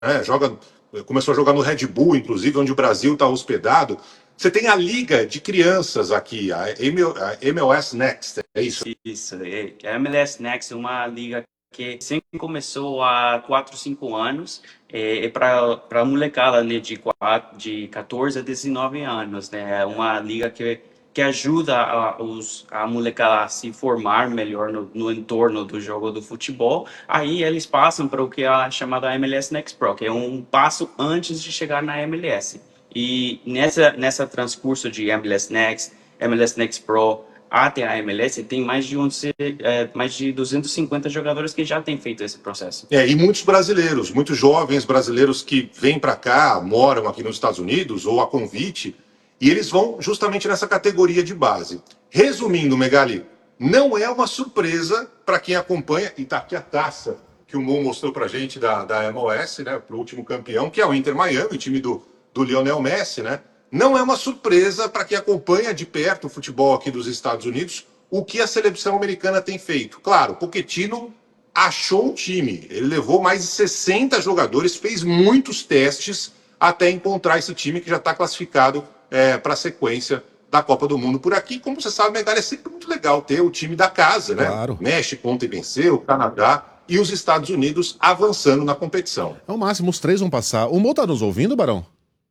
né? Começou a jogar no Red Bull, inclusive, onde o Brasil está hospedado. Você tem a Liga de Crianças aqui, a MLS Next, é isso? Isso. A MLS Next é uma liga que sempre começou há 4, 5 anos, para a molecada, né, de 14 a 19 anos, né? É uma liga que ajuda a molecada a se formar melhor no entorno do jogo do futebol. Aí eles passam para o que é chamada MLS Next Pro, que é um passo antes de chegar na MLS. E nessa transcurso de MLS Next, MLS Next Pro até a MLS, tem mais de 250 jogadores que já têm feito esse processo. E muitos brasileiros, muitos jovens brasileiros que vêm para cá, moram aqui nos Estados Unidos, ou a convite, e eles vão justamente nessa categoria de base. Resumindo, Megali, não é uma surpresa para quem acompanha, e está aqui a taça que o Mo mostrou para a gente da MLS, né, para o último campeão, que é o Inter Miami, o time do Lionel Messi, né? Não é uma surpresa para quem acompanha de perto o futebol aqui dos Estados Unidos, o que a seleção americana tem feito. Claro, Pochettino achou um time. Ele levou mais de 60 jogadores, fez muitos testes até encontrar esse time que já está classificado para a sequência da Copa do Mundo por aqui. Como você sabe, Medalha, é sempre muito legal ter o time da casa, né? Claro. México ontem venceu, Canadá e os Estados Unidos avançando na competição. É o máximo, os três vão passar. O Mo tá nos ouvindo, Barão?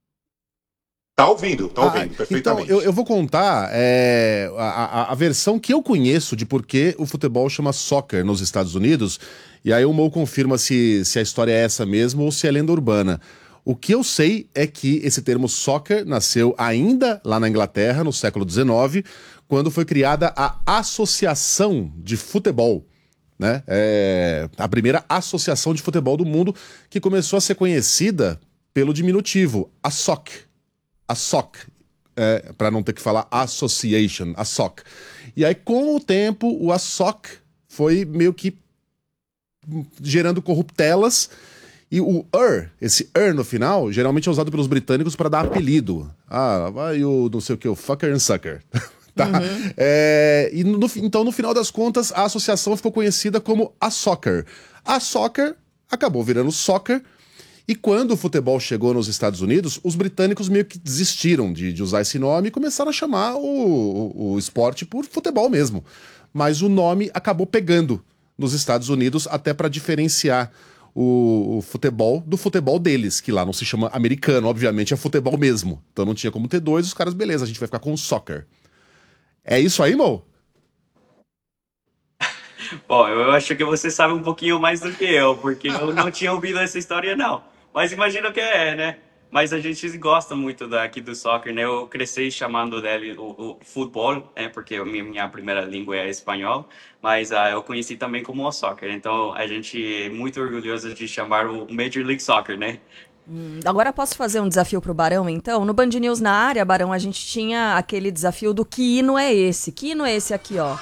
Tá ouvindo perfeitamente. Então, eu vou contar a versão que eu conheço de por que o futebol chama soccer nos Estados Unidos, e aí o Mo confirma se a história é essa mesmo ou se é lenda urbana. O que eu sei é que esse termo soccer nasceu ainda lá na Inglaterra, no século XIX, quando foi criada a Associação de Futebol, né? A primeira associação de futebol do mundo, que começou a ser conhecida pelo diminutivo, a SOC. A SOC, para não ter que falar Association, a SOC. E aí, com o tempo, o ASOC foi meio que gerando corruptelas, e o esse no final, geralmente é usado pelos britânicos para dar apelido. Ah, vai o não sei o que, o fucker and sucker. Tá? Uhum. Então, no final das contas, a associação ficou conhecida como a Soccer. A Soccer acabou virando soccer. E quando o futebol chegou nos Estados Unidos, os britânicos meio que desistiram de usar esse nome e começaram a chamar o esporte por futebol mesmo. Mas o nome acabou pegando nos Estados Unidos até para diferenciar o futebol do futebol deles, que lá não se chama americano, obviamente é futebol mesmo. Então não tinha como ter dois, os caras, beleza, a gente vai ficar com o soccer. É isso aí, Mo? Bom, eu acho que você sabe um pouquinho mais do que eu, porque eu não tinha ouvido essa história, não. Mas imagino que é, né? Mas a gente gosta muito daqui do soccer, né? Eu cresci chamando dele o futebol, né? Porque minha primeira língua é espanhol, mas eu conheci também como o soccer. Então a gente é muito orgulhoso de chamar o Major League Soccer, né? Agora posso fazer um desafio pro Barão, então? No Band News na área, Barão, a gente tinha aquele desafio do que hino é esse? Que hino é esse aqui, ó?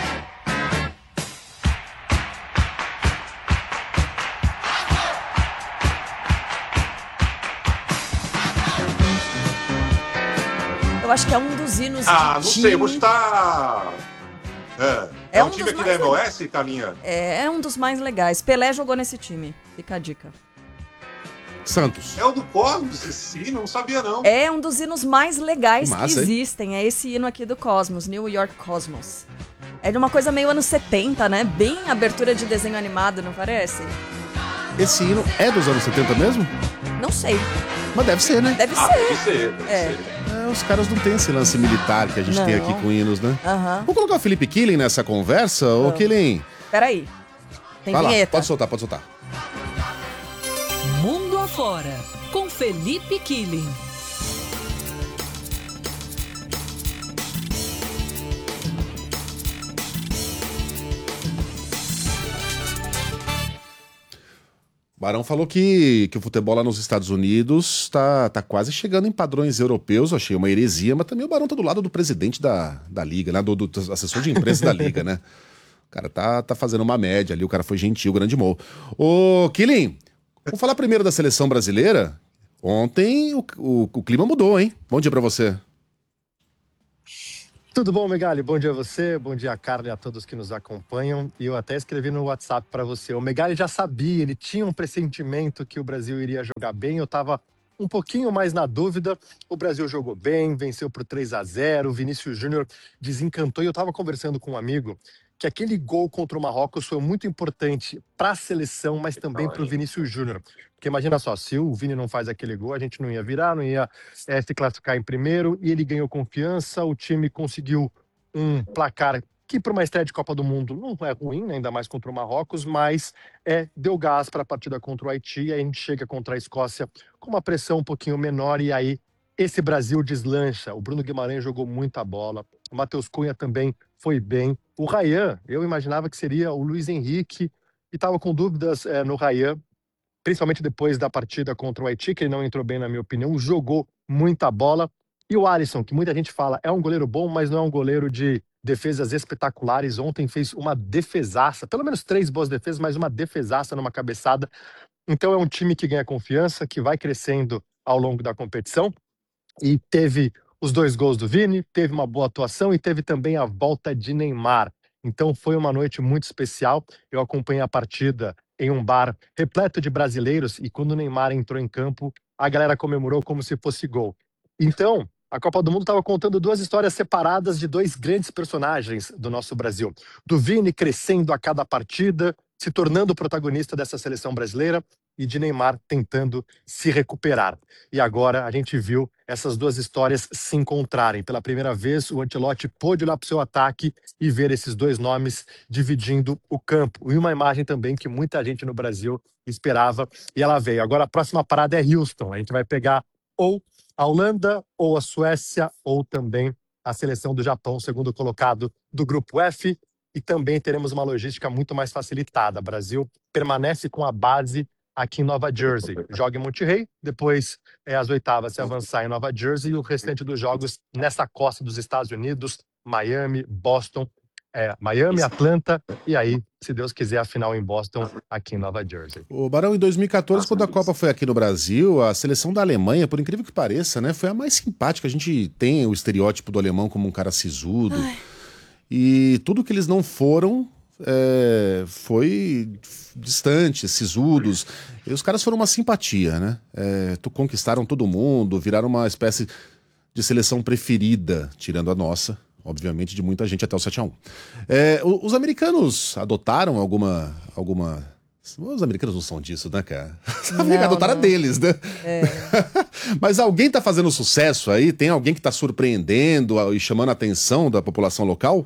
Eu acho que é um dos hinos Ah, de não time. sei, eu vou estar. É um um time dos aqui mais da MLS, Caminha? É um dos mais legais. Pelé jogou nesse time. Fica a dica. Santos. É o do Cosmos, esse hino? Não sabia, não. É um dos hinos mais legais que Massa, hein? existem. É esse hino aqui do Cosmos, New York Cosmos. É de uma coisa meio anos 70, né? Bem abertura de desenho animado, não parece? Esse hino é dos anos 70 mesmo? Não sei. Mas deve ser, né? Deve Ah, ser. deve ser, deve É. ser. Os caras não têm esse lance militar que a gente tem Não. aqui com hinos, né? Aham. Vamos colocar o Felipe Killing nessa conversa? Ô, Killing, Peraí. Tem vai lá, vinheta. pode soltar, pode soltar. Mundo Afora, com Felipe Killing. Barão falou que o futebol lá nos Estados Unidos tá quase chegando em padrões europeus. Eu achei uma heresia, mas também o Barão tá do lado do presidente da Liga, né? Do assessor de imprensa da Liga, né? O cara tá fazendo uma média ali, o cara foi gentil, grande Mo. Ô, Killing, vamos falar primeiro da seleção brasileira? Ontem o clima mudou, hein? Bom dia pra você. Tudo bom, Megali? Bom dia a você, bom dia a Carla e a todos que nos acompanham. E eu até escrevi no WhatsApp para você. O Megali já sabia, ele tinha um pressentimento que o Brasil iria jogar bem. Eu estava um pouquinho mais na dúvida. O Brasil jogou bem, venceu por 3-0. O Vinícius Júnior desencantou. E eu estava conversando com um amigo que aquele gol contra o Marrocos foi muito importante para a seleção, mas também para o Vinícius Júnior. Porque imagina só, se o Vini não faz aquele gol, a gente não ia virar, não ia se classificar em primeiro, e ele ganhou confiança, o time conseguiu um placar que para uma estreia de Copa do Mundo não é ruim, né, ainda mais contra o Marrocos, mas deu gás para a partida contra o Haiti, e aí a gente chega contra a Escócia com uma pressão um pouquinho menor, e aí esse Brasil deslancha. O Bruno Guimarães jogou muita bola, o Matheus Cunha também foi bem. O Ryan, eu imaginava que seria o Luiz Henrique, e estava com dúvidas no Ryan, principalmente depois da partida contra o Haiti, que ele não entrou bem, na minha opinião, jogou muita bola. E o Alisson, que muita gente fala, é um goleiro bom, mas não é um goleiro de defesas espetaculares. Ontem fez uma defesaça, pelo menos 3 boas defesas, mas uma defesaça numa cabeçada. Então é um time que ganha confiança, que vai crescendo ao longo da competição. E teve os 2 gols do Vini, teve uma boa atuação e teve também a volta de Neymar. Então foi uma noite muito especial. Eu acompanhei a partida em um bar repleto de brasileiros e quando o Neymar entrou em campo, a galera comemorou como se fosse gol. Então, a Copa do Mundo estava contando 2 histórias separadas de 2 grandes personagens do nosso Brasil. Do Vini crescendo a cada partida, se tornando protagonista dessa seleção brasileira, e de Neymar tentando se recuperar. E agora a gente viu essas 2 histórias se encontrarem. Pela primeira vez, o Ancelotti pôde olhar para o seu ataque e ver esses 2 nomes dividindo o campo. E uma imagem também que muita gente no Brasil esperava, e ela veio. Agora a próxima parada é Houston. A gente vai pegar ou a Holanda, ou a Suécia, ou também a seleção do Japão, segundo colocado do Grupo F. E também teremos uma logística muito mais facilitada. O Brasil permanece com a base aqui em Nova Jersey. Joga em Monterrey, depois as oitavas se avançar em Nova Jersey e o restante dos jogos nessa costa dos Estados Unidos, Miami, Boston, Miami, Atlanta e aí, se Deus quiser, a final em Boston, aqui em Nova Jersey. O Barão, em 2014, quando a Copa foi aqui no Brasil, a seleção da Alemanha, por incrível que pareça, né, foi a mais simpática. A gente tem o estereótipo do alemão como um cara sisudo. E tudo que eles não foram foi distante, sisudos. E os caras foram uma simpatia, né? Conquistaram todo mundo, viraram uma espécie de seleção preferida, tirando a nossa, obviamente, de muita gente até o 7-1. Os americanos adotaram alguma... Os americanos não são disso, né, cara? Adotaram a deles, né? Mas alguém tá fazendo sucesso aí? Tem alguém que tá surpreendendo e chamando a atenção da população local?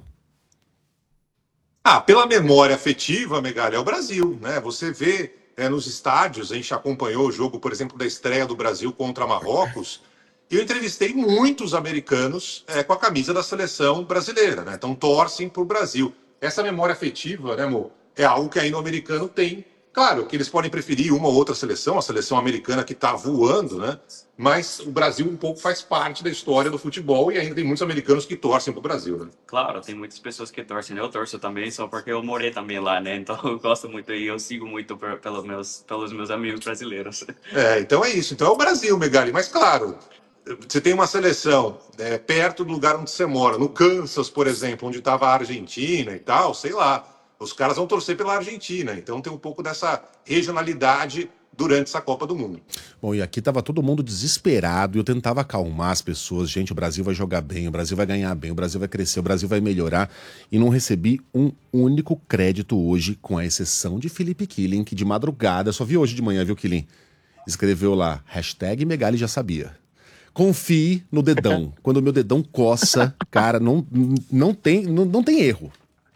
Pela memória afetiva, Megali, é o Brasil, né? Você vê nos estádios, a gente acompanhou o jogo, por exemplo, da estreia do Brasil contra Marrocos, e eu entrevistei muitos americanos com a camisa da seleção brasileira, né? Então torcem pro Brasil. Essa memória afetiva, né, amor, é algo que aí no americano tem. Claro que eles podem preferir uma ou outra seleção, a seleção americana que está voando, né? Mas o Brasil um pouco faz parte da história do futebol e ainda tem muitos americanos que torcem pro Brasil, né? Claro, tem muitas pessoas que torcem, né? Eu torço também, só porque eu morei também lá, né? Então eu gosto muito e eu sigo muito pelos meus amigos brasileiros. Então é isso. Então é o Brasil, Megali. Mas claro, você tem uma seleção perto do lugar onde você mora, no Kansas, por exemplo, onde estava a Argentina e tal, sei lá. Os caras vão torcer pela Argentina, então tem um pouco dessa regionalidade durante essa Copa do Mundo. Bom, e aqui tava todo mundo desesperado e eu tentava acalmar as pessoas. Gente, o Brasil vai jogar bem, o Brasil vai ganhar bem, o Brasil vai crescer, o Brasil vai melhorar. E não recebi um único crédito hoje, com a exceção de Felipe Killing, que de madrugada, só vi hoje de manhã, viu, Killing? Escreveu lá, #Megali já sabia. Confie no dedão. Quando o meu dedão coça, cara, não tem erro.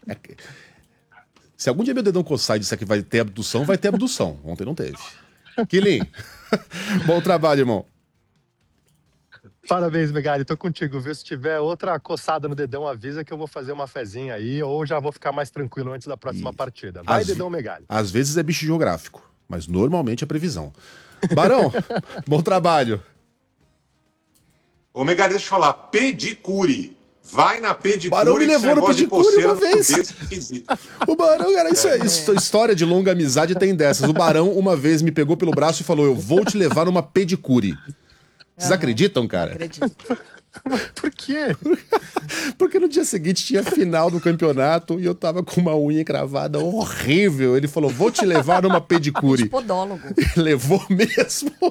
Se algum dia meu dedão coçar e disser que vai ter abdução, vai ter abdução. Ontem não teve. Killing, bom trabalho, irmão. Parabéns, Megali, tô contigo, viu? Se tiver outra coçada no dedão, avisa que eu vou fazer uma fezinha aí, ou já vou ficar mais tranquilo antes da próxima partida. Vai, dedão Megali. Às vezes é bicho geográfico, mas normalmente é previsão. Barão, bom trabalho. Ô, Megali, deixa eu te falar, pedicure. Vai na pedicure. Barão me levou no pedicure uma vez. O Barão, cara, isso história de longa amizade tem dessas. O Barão uma vez me pegou pelo braço e falou, eu vou te levar numa pedicure. Vocês acreditam, cara? Acredito. Por quê? Porque no dia seguinte tinha final do campeonato e eu tava com uma unha encravada horrível. Ele falou, vou te levar numa pedicure. Podólogo. Levou mesmo.